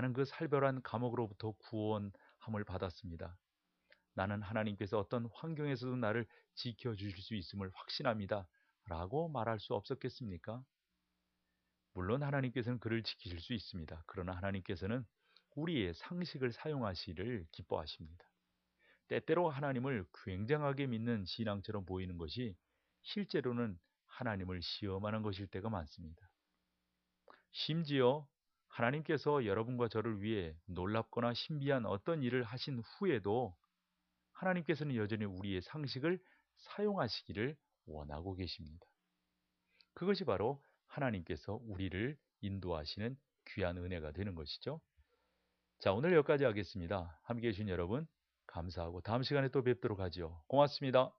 나는 그 살벌한 감옥으로부터 구원함을 받았습니다. 나는 하나님께서 어떤 환경에서도 나를 지켜주실 수 있음을 확신합니다. 라고 말할 수 없었겠습니까? 물론 하나님께서는 그를 지키실 수 있습니다. 그러나 하나님께서는 우리의 상식을 사용하시기를 기뻐하십니다. 때때로 하나님을 굉장하게 믿는 신앙처럼 보이는 것이 실제로는 하나님을 시험하는 것일 때가 많습니다. 심지어 하나님께서 여러분과 저를 위해 놀랍거나 신비한 어떤 일을 하신 후에도 하나님께서는 여전히 우리의 상식을 사용하시기를 원하고 계십니다. 그것이 바로 하나님께서 우리를 인도하시는 귀한 은혜가 되는 것이죠. 자, 오늘 여기까지 하겠습니다. 함께 해주신 여러분 감사하고 다음 시간에 또 뵙도록 하죠. 고맙습니다.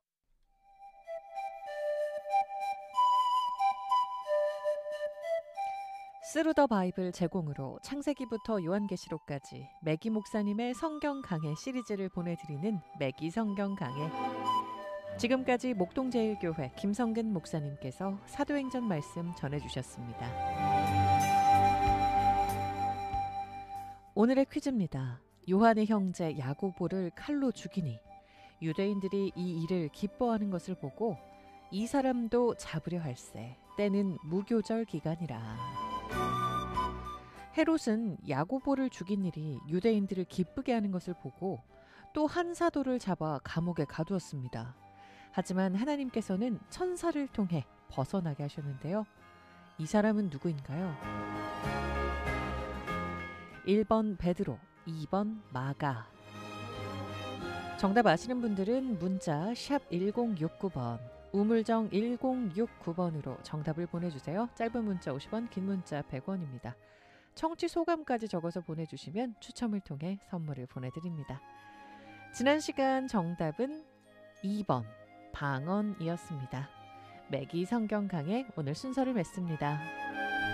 스루더 바이블 제공으로 창세기부터 요한계시록까지 매기 목사님의 성경 강해 시리즈를 보내드리는 매기 성경 강해. 지금까지 목동제일교회 김성근 목사님께서 사도행전 말씀 전해주셨습니다. 오늘의 퀴즈입니다. 요한의 형제 야고보를 칼로 죽이니 유대인들이 이 일을 기뻐하는 것을 보고 이 사람도 잡으려 할세 때는 무교절 기간이라. 헤롯은 야고보를 죽인 일이 유대인들을 기쁘게 하는 것을 보고 또 한 사도를 잡아 감옥에 가두었습니다. 하지만 하나님께서는 천사를 통해 벗어나게 하셨는데요. 이 사람은 누구인가요? 1번 베드로, 2번 마가. 정답 아시는 분들은 문자 샵 1069번, 우물정 1069번으로 정답을 보내주세요. 짧은 문자 50원, 긴 문자 100원입니다. 청취 소감까지 적어서 보내주시면 추첨을 통해 선물을 보내드립니다. 지난 시간 정답은 2번 방언이었습니다. 매기 성경 강해 오늘 순서를 맺습니다.